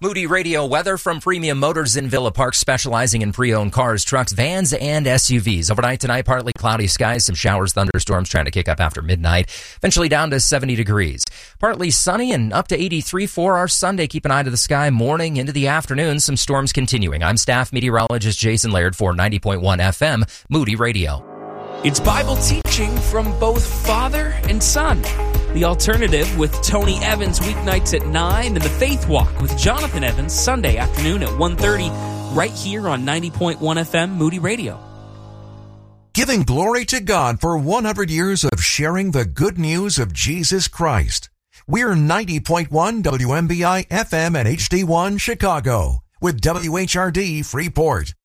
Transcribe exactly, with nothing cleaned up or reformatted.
Moody Radio weather from Premium Motors in Villa Park, specializing in pre-owned cars, trucks, vans, and S U Vs. Overnight tonight, partly cloudy skies, some showers, thunderstorms trying to kick up after midnight, eventually down to seventy degrees. Partly sunny and up to eighty-three for our Sunday. Keep an eye to the sky morning into the afternoon, some storms continuing. I'm staff meteorologist Jason Laird for ninety point one F M, Moody Radio. It's Bible teaching from both Father and Son. The Alternative with Tony Evans weeknights at nine, and The Faith Walk with Jonathan Evans Sunday afternoon at one thirty, right here on ninety point one F M Moody Radio. Giving glory to God for one hundred years of sharing the good news of Jesus Christ. We're ninety point one W M B I F M and H D one Chicago with W H R D Freeport.